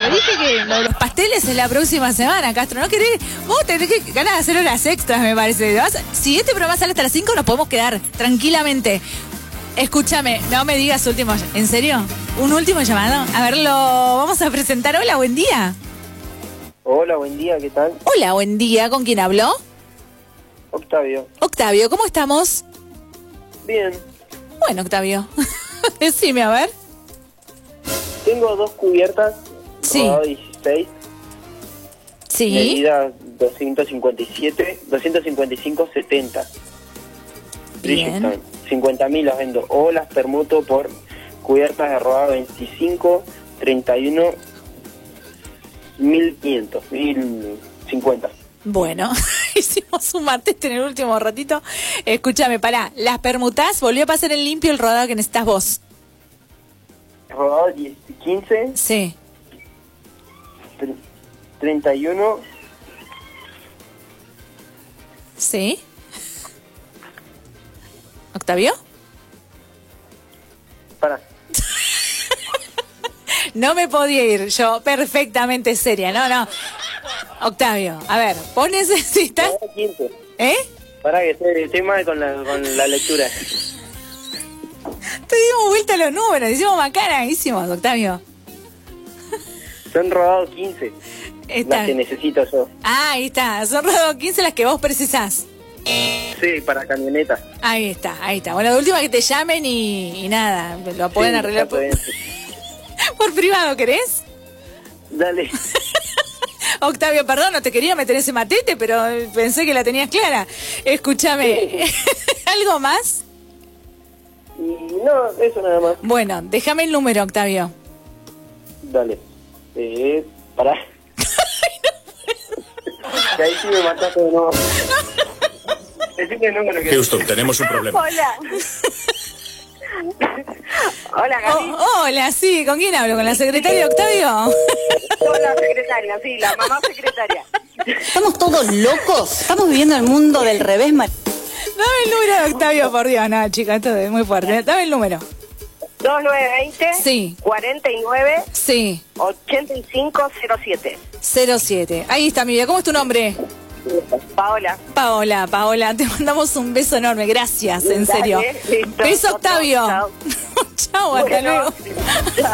Te dije que lo de los pasteles es la próxima semana, Castro. ¿No querés? Vos tenés que ganas de hacer horas extras, me parece. Si este programa sale hasta las 5, nos podemos quedar tranquilamente. Escúchame, no me digas último. ¿En serio? ¿Un último llamado? A ver, lo vamos a presentar. Hola, buen día. Hola, buen día, ¿qué tal? Hola, buen día. ¿Con quién habló? Octavio. Octavio, ¿cómo estamos? Bien. Bueno, Octavio. Decime, a ver. Tengo 2 cubiertas. Sí. Rodado 16. Sí. Medida 255-70. Bien. 50.000 las vendo. O las permuto por cubiertas de rodado 25, 31, 1.500, 1.050. Bueno, hicimos un martes en el último ratito. Escúchame, pará. Las permutás, volvió a pasar en limpio el rodado que necesitas vos. Rodado 15, Sí. 31. ¿Sí? ¿Octavio? Para. No me podía ir yo perfectamente seria, no. Octavio, a ver, vos necesitas... 15. ¿Eh? Para que estoy mal con la lectura. Te dimos vuelta a los números, hicimos macana, hicimos, Octavio. Son rodados 15. Está. Las que necesito yo. Ah, ahí está, son rodados 15 las que vos precisás. Sí, para camioneta. Ahí está. Bueno, de última que te llamen y nada, lo pueden arreglar por privado, ¿querés? Dale. Octavio, perdón, no te quería meter ese matete, pero pensé que la tenías clara. Escúchame, ¿algo más? No, eso nada más. Bueno, déjame el número, Octavio. Dale. Pará. Que ahí sí me mataste de nuevo. Decime el número que... Houston, tenemos un problema. Hola. Hola, Gaby. Hola, sí, ¿con quién hablo? ¿Con la secretaria, Octavio? Hola, secretaria, sí, la mamá secretaria. ¿Estamos todos locos? ¿Estamos viviendo el mundo del revés? Dame el número de Octavio, por Dios. No, chica, esto es muy fuerte. Dame el número. 2920 Sí. 49 Sí. 8507. 07. Ahí está, mi vida. ¿Cómo es tu nombre? Paola. Paola, te mandamos un beso enorme. Gracias, en serio. Dale, listo. Beso, Octavio. Chao. Chao, hasta Bueno, luego. chao.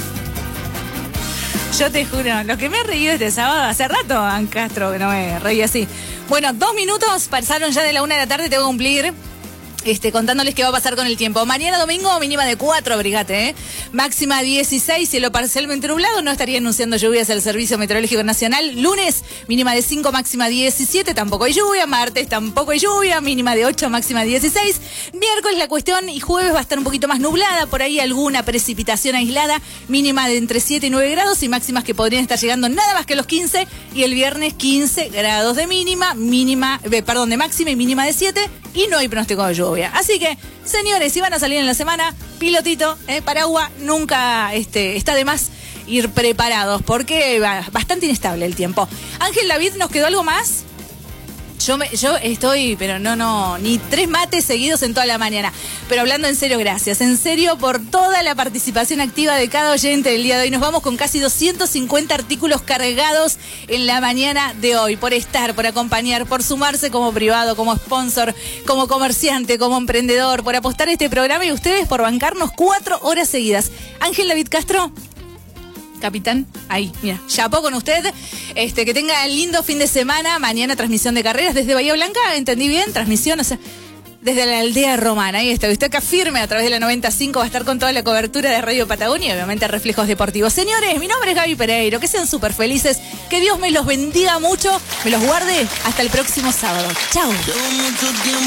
Yo te juro, lo que me he reído este sábado, hace rato, Castro, que no me reí así. Bueno, 2 minutos, pasaron ya de la 1 de la tarde, tengo que cumplir. Contándoles qué va a pasar con el tiempo. Mañana domingo, mínima de 4, abrigate, máxima 16, cielo parcialmente nublado, no estaría anunciando lluvias el Servicio Meteorológico Nacional. Lunes, mínima de 5, máxima 17, tampoco hay lluvia. Martes, tampoco hay lluvia, mínima de 8, máxima 16. Miércoles la cuestión y jueves va a estar un poquito más nublada, por ahí alguna precipitación aislada, mínima de entre 7 y 9 grados y máximas que podrían estar llegando nada más que los 15. Y el viernes 15 grados de de máxima y mínima de 7 y no hay pronóstico de lluvia. Así que, señores, si van a salir en la semana, pilotito, paraguas, nunca está de más ir preparados, porque va bastante inestable el tiempo. Ángel David, ¿nos quedó algo más? Yo estoy, pero no, ni 3 mates seguidos en toda la mañana. Pero hablando en serio, gracias. En serio, por toda la participación activa de cada oyente del día de hoy. Nos vamos con casi 250 artículos cargados en la mañana de hoy. Por estar, por acompañar, por sumarse como privado, como sponsor, como comerciante, como emprendedor, por apostar a este programa y ustedes por bancarnos 4 horas seguidas. Ángel David Castro. Capitán, ahí, mira, chapó con usted, que tenga lindo fin de semana, mañana transmisión de carreras desde Bahía Blanca, ¿entendí bien? Transmisión, o sea, desde la aldea romana, ahí está, usted acá firme a través de la 95 va a estar con toda la cobertura de Radio Patagonia y obviamente Reflejos Deportivos. Señores, mi nombre es Gaby Pereiro, que sean súper felices, que Dios me los bendiga mucho, me los guarde, hasta el próximo sábado. Chao.